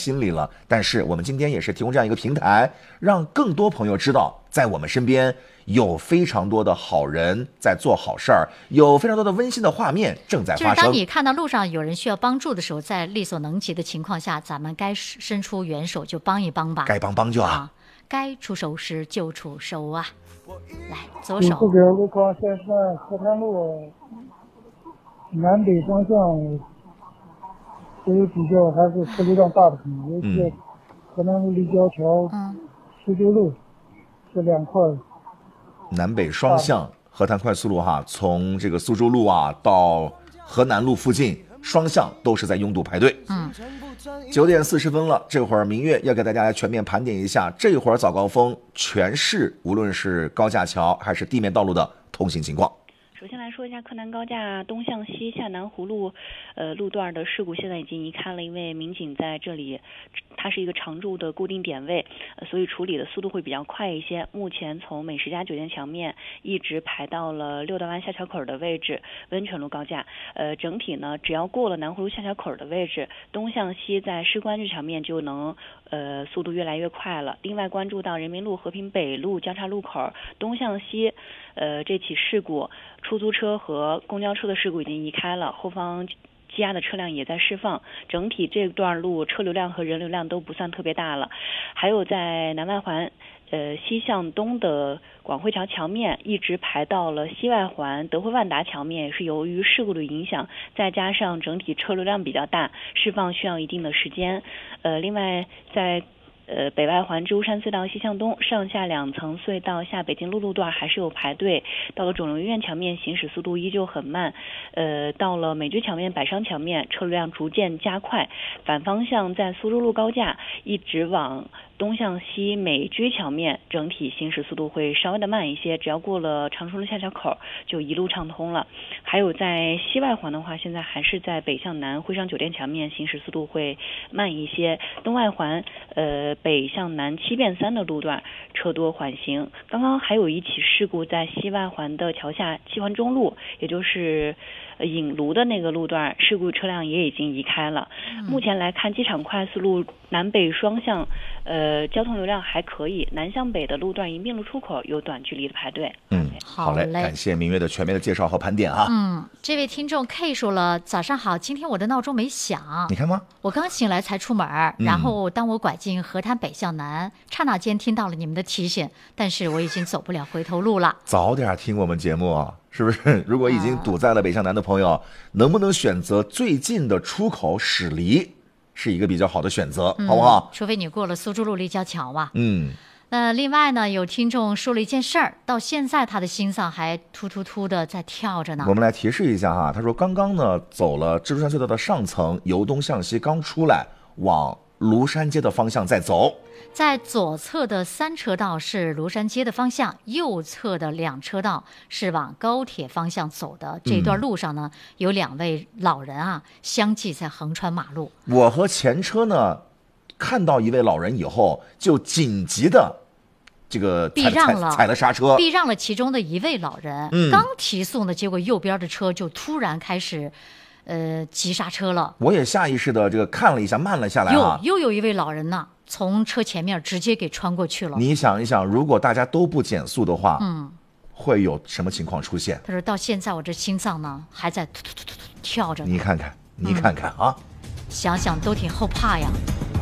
心里了。但是我们今天也是提供这样一个平台，让更多朋友知道，在我们身边有非常多的好人在做好事儿，有非常多的温馨的画面正在发生。 就是当你看到路上有人需要帮助的时候，在力所能及的情况下，咱们该伸出援手就帮一帮吧， 该帮就啊， 该出手时就出手啊。来，左手。 这个路况现在河滩路南北方向都有比较还是车流量大的，尤其是河南路立交桥、苏州路这两块。 南北双向河滩快速路哈，从这个苏州路啊到河南路附近，双向都是在拥堵排队。9点40分了，这会儿明月要给大家来全面盘点一下这会儿早高峰全市无论是高架桥还是地面道路的通行情况。 首先来说一下柯南高架东向西下南湖路，路段的事故现在已经移开了，因为民警在这里，它是一个常驻的固定点位，所以处理的速度会比较快一些。目前从美食家酒店墙面一直排到了六道湾下桥口的位置，温泉路高架，整体呢，只要过了南湖路下桥口的位置，东向西在士官峪墙面就能，速度越来越快了。另外关注到人民路和平北路交叉路口东向西，这起事故。出租车和公交车的事故已经移开了，后方积压的车辆也在释放，整体这段路车流量和人流量都不算特别大了。还有在南外环西向东的广汇桥桥面一直排到了西外环德惠万达桥面，也是由于事故的影响，再加上整体车流量比较大，释放需要一定的时间。另外在北外环知乎山隧道西向东上下2层隧道下北京路段还是有排队，到了肿瘤医院墙面行驶速度依旧很慢，到了美居墙面百商墙面车流量逐渐加快，反方向在苏州路高架一直往东向西美居桥面整体行驶速度会稍微的慢一些，只要过了长春路下桥口就一路畅通了。还有在西外环的话，现在还是在北向南徽商酒店墙面行驶速度会慢一些，东外环北向南7变3的路段车多缓行。刚刚还有一起事故在西外环的桥下7环中路，也就是引卢的那个路段，事故车辆也已经移开了。目前来看，机场快速路南北双向交通流量还可以，南向北的路段迎宾路出口有短距离的排队。 好嘞，感谢明月的全面的介绍和盘点啊。 这位听众 K 说了，早上好，今天我的闹钟没响， 你看吗？ 我刚醒来才出门，然后当我拐进河滩北向南，刹那间听到了你们的提醒，但是我已经走不了回头路了。 早点听我们节目啊，是不是？如果已经堵在了北向南的朋友，能不能选择最近的出口驶离，是一个比较好的选择，好不好？ 除非你过了苏州路立交桥啊。另外呢，有听众说了一件事儿，到现在他的心脏还突突突的在跳着呢。 我们来提示一下哈，他说刚刚呢走了蜘蛛山隧道的上层，由东向西刚出来，往庐山街的方向在走。 在左侧的3车道是庐山街的方向，右侧的2车道是往高铁方向走的。这段路上呢，有2位老人啊，相继在横穿马路。 我和前车呢，看到一位老人以后，就紧急的这个踩了刹车， 避让了其中的一位老人。刚提速呢，结果右边的车就突然开始急刹车了。 我也下意识的这个看了一下，慢了下来啊。 又有一位老人呢，从车前面直接给穿过去了。 你想一想，如果大家都不减速的话，会有什么情况出现？ 他说到现在我这心脏呢还在突突突突跳着。 你看看啊， 想想都挺后怕呀。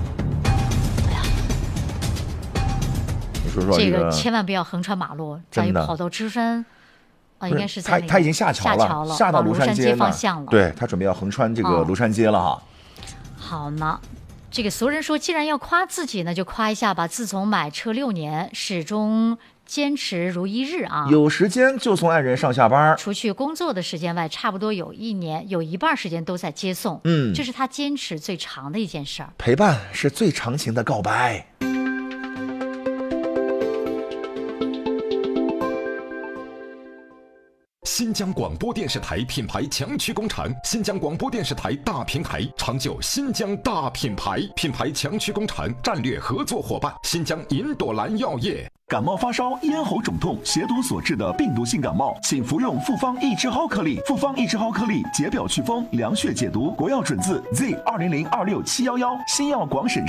你说这个千万不要横穿马路，再跑到芝山应该是在他已经下桥了，下到庐山街方向了。 对，他准备要横穿这个庐山街了哈。 好呢，这个俗人说，既然要夸自己呢，就夸一下吧。自从买车6年，始终坚持如一日啊。 有时间就送爱人上下班， 除去工作的时间外，差不多有1年有一半时间都在接送。这是他坚持最长的一件事儿。 陪伴是最长情的告白。 新疆广播电视台品牌强驱工厂，新疆广播电视台大平台，长久新疆大品牌，品牌强驱工厂战略合作伙伴，新疆银朵兰药业。 感冒发烧、咽喉肿痛、血毒所致的病毒性感冒，请服用复方益智蒿颗粒。复方益智蒿颗粒解表祛风、凉血解毒，国药准字 Z20026711，新药广审